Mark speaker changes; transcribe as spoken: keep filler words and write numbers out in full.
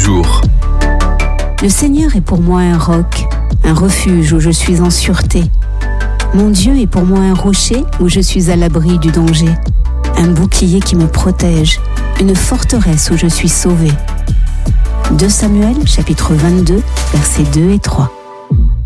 Speaker 1: jour.
Speaker 2: Le Seigneur est pour moi un roc, un refuge où je suis en sûreté. Mon Dieu est pour moi un rocher où je suis à l'abri du danger, un bouclier qui me protège, une forteresse où je suis sauvé. deux Samuel, chapitre vingt-deux, versets deux et trois.